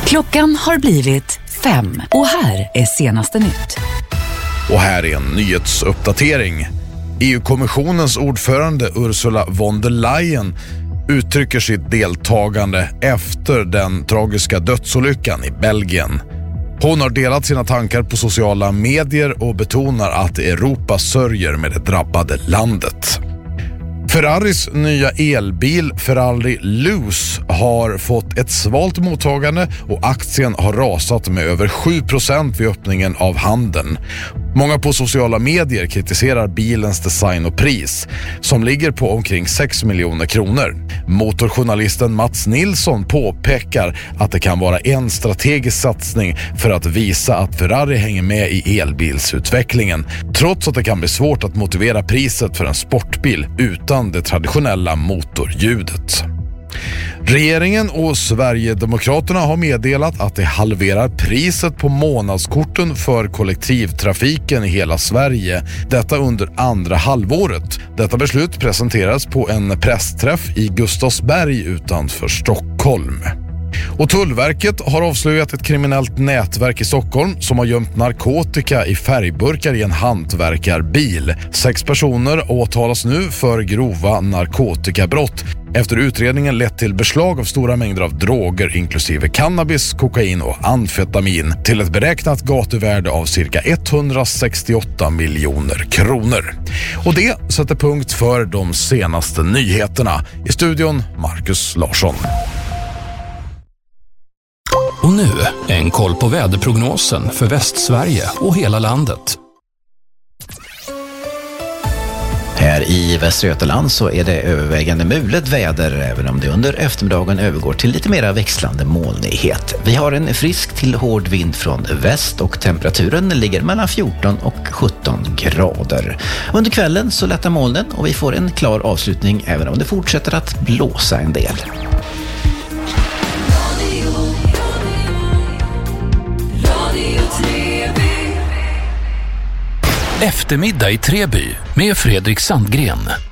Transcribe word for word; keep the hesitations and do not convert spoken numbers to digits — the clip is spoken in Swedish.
Klockan har blivit fem och här är senaste nytt. Och här är en nyhetsuppdatering. E U-kommissionens ordförande Ursula von der Leyen uttrycker sitt deltagande efter den tragiska dödsolyckan i Belgien. Hon har delat sina tankar på sociala medier och betonar att Europa sörjer med det drabbade landet. Ferraris nya elbil Ferrari Luce har fått ett svalt mottagande och aktien har rasat med över sju procent vid öppningen av handeln. Många på sociala medier kritiserar bilens design och pris som ligger på omkring sex miljoner kronor. Motorjournalisten Mats Nilsson påpekar att det kan vara en strategisk satsning för att visa att Ferrari hänger med i elbilsutvecklingen, trots att det kan bli svårt att motivera priset för en sportbil utan det traditionella motorljudet. Regeringen och Sverigedemokraterna har meddelat att de halverar priset på månadskorten för kollektivtrafiken i hela Sverige. Detta under andra halvåret. Detta beslut presenteras på en pressträff i Gustavsberg utanför Stockholm. Och Tullverket har avslöjat ett kriminellt nätverk i Stockholm som har gömt narkotika i färgburkar i en hantverkarbil. Sex personer åtalas nu för grova narkotikabrott efter utredningen lett till beslag av stora mängder av droger inklusive cannabis, kokain och amfetamin till ett beräknat gatuvärde av cirka etthundrasextioåtta miljoner kronor. Och det sätter punkt för de senaste nyheterna. I studion Marcus Larsson. Och nu en koll på väderprognosen för Västsverige och hela landet. Här i Västra Götaland så är det övervägande mulet väder, även om det under eftermiddagen övergår till lite mera växlande molnighet. Vi har en frisk till hård vind från väst och temperaturen ligger mellan fjorton och sjutton grader. Under kvällen så lättar molnen och vi får en klar avslutning även om det fortsätter att blåsa en del. Eftermiddag i Treby med Fredrik Sandgren.